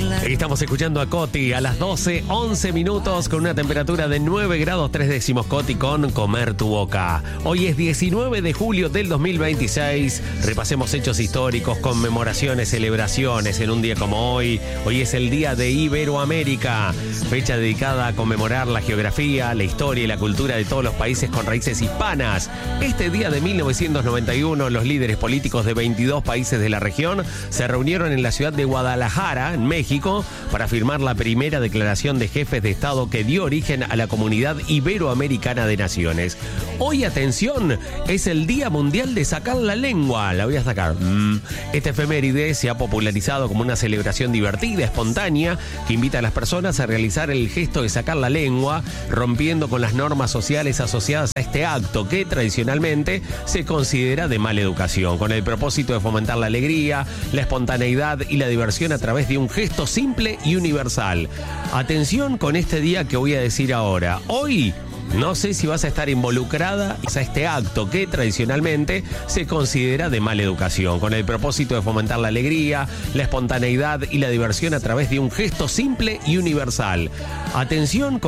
Estamos escuchando a Coti a las 12:11 minutos con una temperatura de 9 grados 3 décimos. Coti con Comer tu Boca. Hoy es 19 de julio del 2026. Repasemos hechos históricos, conmemoraciones, celebraciones en un día como hoy. Hoy es el Día de Iberoamérica, fecha dedicada a conmemorar la geografía, la historia y la cultura de todos los países con raíces hispanas. Este día de 1991, los líderes políticos de 22 países de la región se reunieron en la ciudad de Guadalajara, en México, para firmar la primera declaración de jefes de Estado que dio origen a la Comunidad Iberoamericana de Naciones. Hoy, atención, es el Día Mundial de Sacar la Lengua. La voy a sacar. Esta efeméride se ha popularizado como una celebración divertida, espontánea, que invita a las personas a realizar el gesto de sacar la lengua, rompiendo con las normas sociales asociadas a este acto que tradicionalmente se considera de mala educación, con el propósito de fomentar la alegría, la espontaneidad y la diversión a través de un gesto simple y universal. Atención con este día que voy a decir ahora. Hoy, no sé si vas a estar involucrada a este acto que tradicionalmente se considera de mala educación, con el propósito de fomentar la alegría, la espontaneidad y la diversión a través de un gesto simple y universal. Atención con